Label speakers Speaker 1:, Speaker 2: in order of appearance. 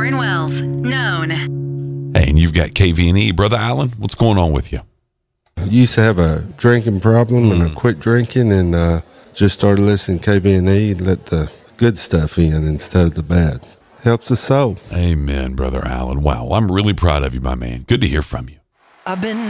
Speaker 1: Warren Wells, known.
Speaker 2: Hey, and you've got KV&E, Brother Allen. What's going on with you?
Speaker 3: I used to have a drinking problem, and I quit drinking and just started listening to KV&E, let the good stuff in instead of the bad. Helps the soul.
Speaker 2: Amen, Brother Allen. Wow, I'm really proud of you, my man. Good to hear from you.
Speaker 4: I've been